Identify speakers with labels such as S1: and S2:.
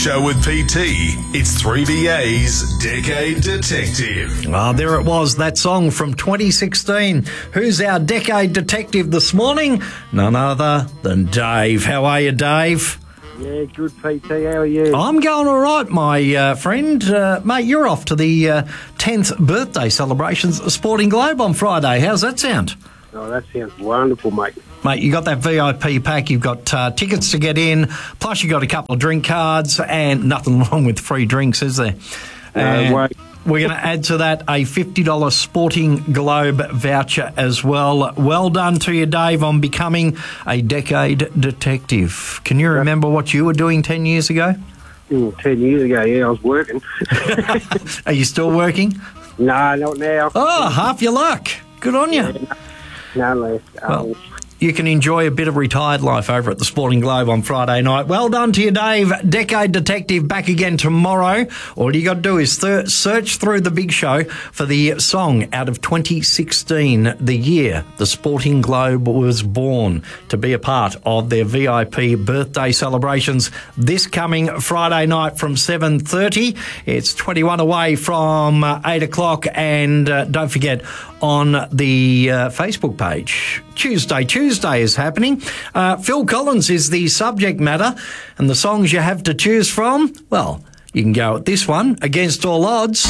S1: Show with PT. It's 3BA's Decade Detective.
S2: Well, there it was, that song from 2016. Who's our Decade Detective this morning? None other than Dave. How are you, Dave?
S3: Yeah, good, PT. How are you?
S2: I'm going all right, my friend. Mate, you're off to the 10th birthday celebrations at Sporting Globe on Friday. How's that sound?
S3: Oh, that sounds wonderful, mate.
S2: Mate, you got that VIP pack, you've got tickets to get in, plus you got a couple of drink cards, and nothing wrong with free drinks, is there?
S3: No way.
S2: We're going to add to that a $50 Sporting Globe voucher as well. Well done to you, Dave, on becoming a Decade Detective. Can you remember what you were doing 10 years ago?
S3: 10 years ago, yeah, I was working.
S2: Are you still working?
S3: No, not now.
S2: Oh, half your luck. Good on you.
S3: Yeah, no less.
S2: Well, you can enjoy a bit of retired life over at the Sporting Globe on Friday night. Well done to you, Dave. Decade Detective back again tomorrow. All you got to do is search through the big show for the song out of 2016, the year the Sporting Globe was born, to be a part of their VIP birthday celebrations this coming Friday night from 7:30. It's 21 away from 8 o'clock. And don't forget, on the Facebook page, Tuesday is happening. Phil Collins is the subject matter, and the songs you have to choose from, well, you can go with this one, Against All Odds.